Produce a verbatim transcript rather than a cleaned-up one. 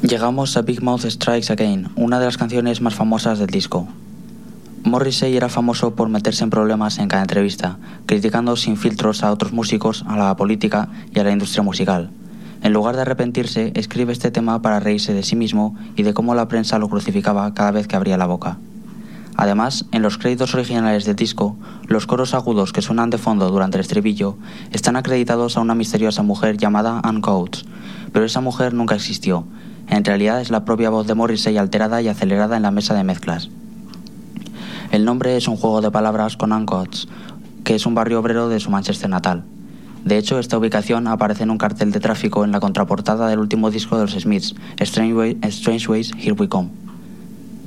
Llegamos a Big Mouth Strikes Again, una de las canciones más famosas del disco. Morrissey era famoso por meterse en problemas en cada entrevista, criticando sin filtros a otros músicos, a la política y a la industria musical. En lugar de arrepentirse, escribe este tema para reírse de sí mismo y de cómo la prensa lo crucificaba cada vez que abría la boca. Además, en los créditos originales del disco, los coros agudos que suenan de fondo durante el estribillo están acreditados a una misteriosa mujer llamada Ann Coates, pero esa mujer nunca existió. En realidad es la propia voz de Morrissey alterada y acelerada en la mesa de mezclas. El nombre es un juego de palabras con Ann Coates, que es un barrio obrero de su Manchester natal. De hecho, esta ubicación aparece en un cartel de tráfico en la contraportada del último disco de los Smiths, Strange Way- Strange Ways, Here We Come.